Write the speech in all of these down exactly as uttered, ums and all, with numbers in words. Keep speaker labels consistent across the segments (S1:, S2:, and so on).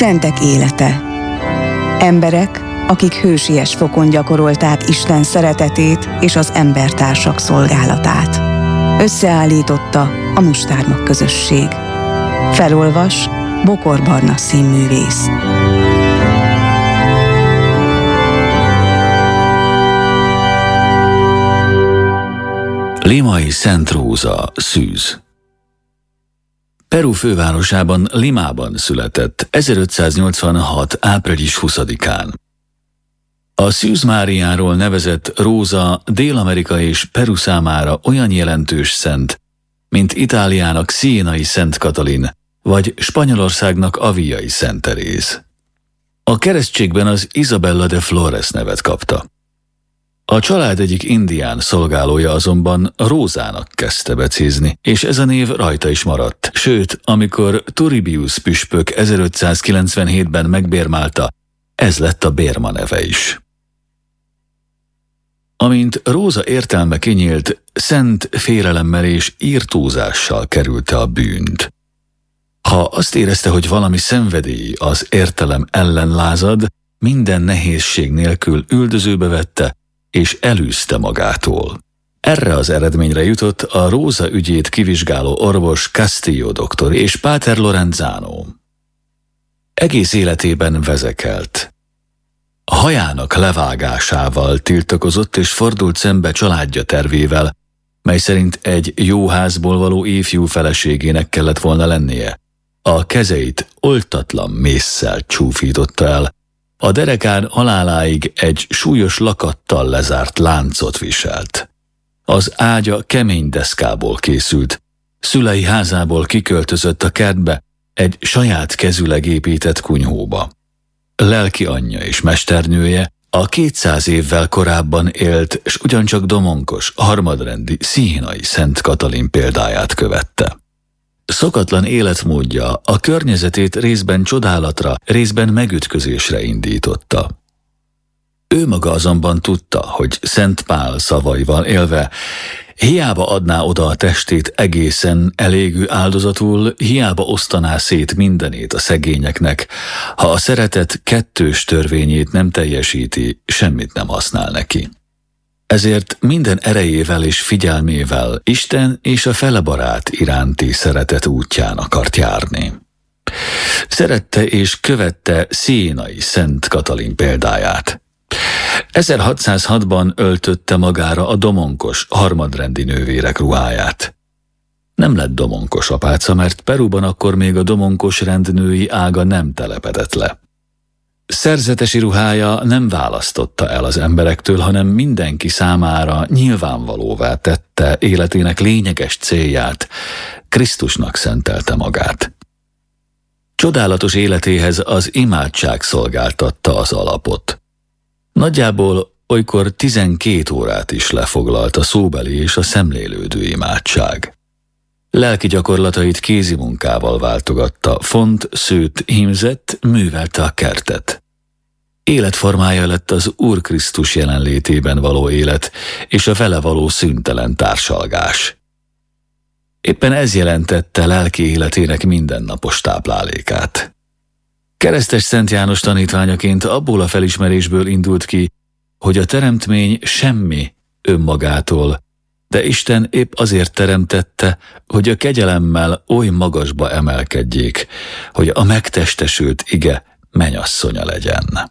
S1: Szentek élete. Emberek, akik hősies fokon gyakorolták Isten szeretetét és az embertársak szolgálatát. Összeállította a Mustármag közösség. Felolvas Bokor Barna színművész.
S2: Limai Szent Róza, szűz. Peru fővárosában, Limában született ezerötszáznyolcvanhat. április huszadikán. A Szűz Máriáról nevezett Róza Dél-Amerika és Peru számára olyan jelentős szent, mint Itáliának Sienai Szent Katalin, vagy Spanyolországnak Aviai Szent Teréz. A keresztségben az Isabella de Flores nevet kapta. A család egyik indián szolgálója azonban Rózának kezdte becézni, és ez a név rajta is maradt, sőt, amikor Turribius püspök ezerötszázkilencvenhétben megbérmálta, ez lett a bérma neve is. Amint Róza értelme kinyílt, szent félelemmel és írtózással kerülte a bűnt. Ha azt érezte, hogy valami szenvedély az értelem ellen lázad, minden nehézség nélkül üldözőbe vette, és elűzte magától. Erre az eredményre jutott a Róza ügyét kivizsgáló orvos Castillo doktor és Páter Lorenzano. Egész életében vezekelt. A hajának levágásával tiltakozott és fordult szembe családja tervével, mely szerint egy jó házból való ifjú feleségének kellett volna lennie. A kezeit oltatlan mésszel csúfította el, a derekán haláláig egy súlyos lakattal lezárt láncot viselt. Az ágya kemény deszkából készült, szülei házából kiköltözött a kertbe, egy saját kezüleg épített kunyhóba. Lelki anyja és mesternője a kétszáz évvel korábban élt, s ugyancsak domonkos, harmadrendi Sienai Szent Katalin példáját követte. Szokatlan életmódja a környezetét részben csodálatra, részben megütközésre indította. Ő maga azonban tudta, hogy Szent Pál szavaival élve, hiába adná oda a testét egészen elégű áldozatul, hiába osztaná szét mindenét a szegényeknek, ha a szeretet kettős törvényét nem teljesíti, semmit nem használ neki. Ezért minden erejével és figyelmével Isten és a felebarát iránti szeretet útján akart járni. Szerette és követte Sienai Szent Katalin példáját. ezerhatszázhatban öltötte magára a domonkos, harmadrendi nővérek ruháját. Nem lett domonkos apáca, mert Peruban akkor még a domonkos rendnői ága nem telepedett le. Szerzetesi ruhája nem választotta el az emberektől, hanem mindenki számára nyilvánvalóvá tette életének lényeges célját, Krisztusnak szentelte magát. Csodálatos életéhez az imádság szolgáltatta az alapot. Nagyjából olykor tizenkét órát is lefoglalt a szóbeli és a szemlélődő imádság. Lelki gyakorlatait kézimunkával váltogatta, font, szőtt, hímzett, művelte a kertet. Életformája lett az Úr Krisztus jelenlétében való élet és a vele való szüntelen társalgás. Éppen ez jelentette lelki életének mindennapos táplálékát. Keresztes Szent János tanítványaként abból a felismerésből indult ki, hogy a teremtmény semmi önmagától, de Isten épp azért teremtette, hogy a kegyelemmel oly magasba emelkedjék, hogy a megtestesült ige menyasszonya legyen.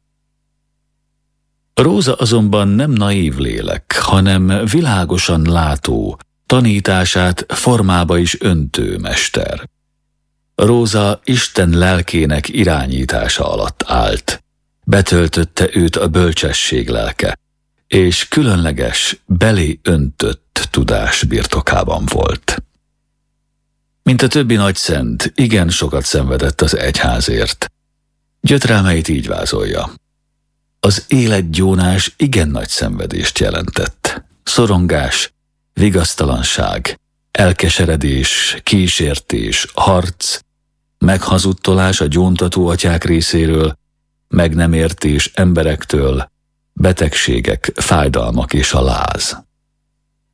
S2: Róza azonban nem naív lélek, hanem világosan látó, tanítását formába is öntő mester. Róza Isten lelkének irányítása alatt állt, betöltötte őt a bölcsesség lelke, és különleges, belé öntött tudás birtokában volt. Mint a többi nagyszent, igen sokat szenvedett az egyházért. Gyötrelmeit így vázolja. Az életgyónás igen nagy szenvedést jelentett. Szorongás, vigasztalanság, elkeseredés, kísértés, harc, meghazudtolás a gyóntató atyák részéről, meg nem értés emberektől, betegségek, fájdalmak és a láz.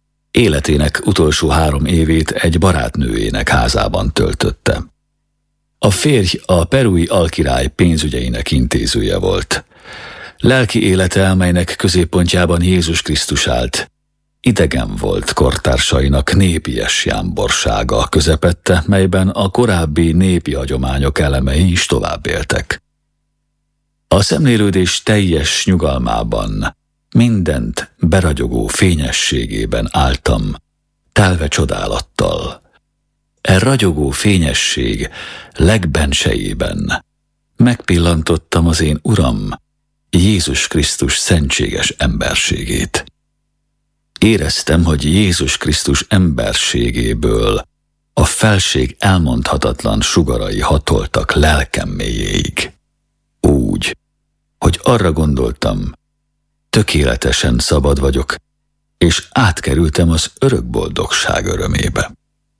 S2: Életének utolsó három évét egy barátnőjének házában töltötte. A férj a perui alkirály pénzügyeinek intézője volt. Lelki élete, melynek középpontjában Jézus Krisztus állt, idegen volt kortársainak népies jámborsága közepette, melyben a korábbi népi hagyományok elemei is tovább éltek. A szemlélődés teljes nyugalmában, mindent beragyogó fényességében álltam, telve csodálattal. E ragyogó fényesség legbensejében megpillantottam az én Uram, Jézus Krisztus szentséges emberségét. Éreztem, hogy Jézus Krisztus emberségéből a felség elmondhatatlan sugarai hatoltak lelkem mélyéig. Úgy, hogy arra gondoltam, tökéletesen szabad vagyok, és átkerültem az örök boldogság örömébe.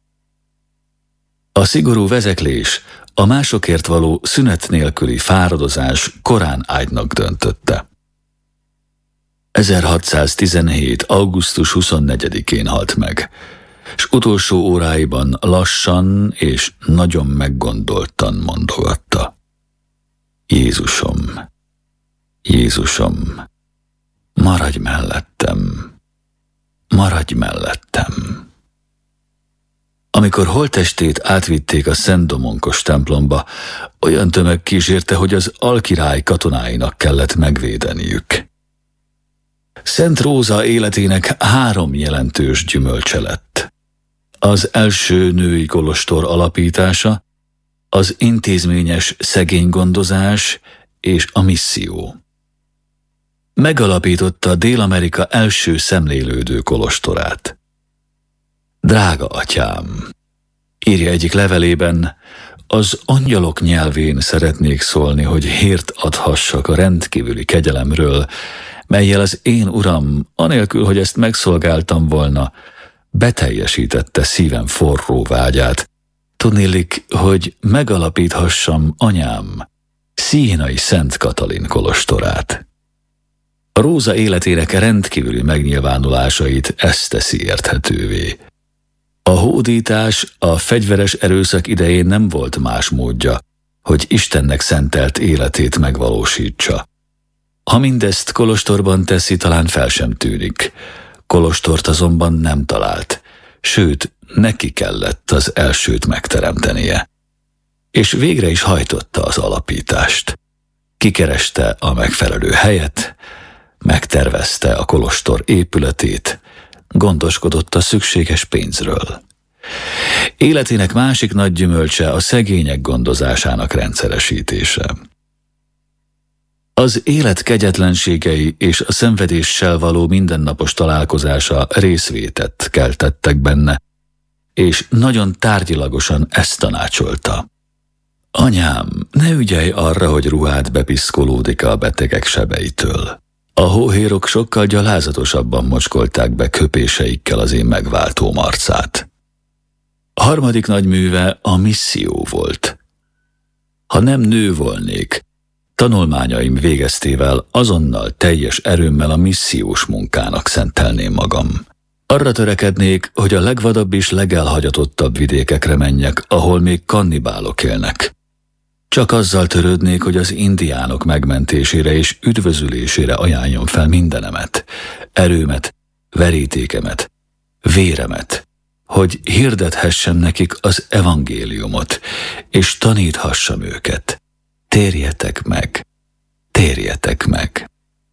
S2: A szigorú vezeklés, a másokért való szünet nélküli fáradozás korán ágynak döntötte. ezerhatszáztizenhét. augusztus huszonnegyedikén halt meg, s utolsó óráiban lassan és nagyon meggondoltan mondogatta: Jézusom, Jézusom, maradj mellettem, maradj mellettem. Amikor holttestét átvitték a Szent Domonkos templomba, olyan tömeg kísérte, hogy az alkirály katonáinak kellett megvédeniük. Szent Róza életének három jelentős gyümölcse lett. Az első női kolostor alapítása, az intézményes szegénygondozás és a misszió. Megalapította Dél-Amerika első szemlélődő kolostorát. Drága atyám, írja egyik levelében, az angyalok nyelvén szeretnék szólni, hogy hírt adhassak a rendkívüli kegyelemről, mellyel az én Uram, anélkül, hogy ezt megszolgáltam volna, beteljesítette szívem forró vágyát. Tudnélik, hogy megalapíthassam anyám, Színai Szent Katalin kolostorát. A Róza életének rendkívüli megnyilvánulásait ezt teszi érthetővé. A hódítás, a fegyveres erőszak idején nem volt más módja, hogy Istennek szentelt életét megvalósítsa. Ha mindezt kolostorban teszi, talán fel sem tűnik. Kolostort azonban nem talált, sőt, neki kellett az elsőt megteremtenie. És végre is hajtotta az alapítást. Kikereste a megfelelő helyet, megtervezte a kolostor épületét, gondoskodott a szükséges pénzről. Életének másik nagy gyümölcse a szegények gondozásának rendszeresítése. Az élet kegyetlenségei és a szenvedéssel való mindennapos találkozása részvétet keltettek benne, és nagyon tárgyilagosan ezt tanácsolta. Anyám, ne ügyelj arra, hogy ruhád bepiszkolódik a betegek sebeitől. A hóhérok sokkal gyalázatosabban mocskolták be köpéseikkel az én megváltóm arcát. A harmadik nagy műve a misszió volt. Ha nem nő volnék, tanulmányaim végeztével azonnal teljes erőmmel a missziós munkának szentelném magam. Arra törekednék, hogy a legvadabb és legelhagyatottabb vidékekre menjek, ahol még kannibálok élnek. Csak azzal törődnék, hogy az indiánok megmentésére és üdvözülésére ajánljam fel mindenemet, erőmet, verítékemet, véremet, hogy hirdethessem nekik az evangéliumot, és taníthassam őket. Térjetek meg, térjetek meg.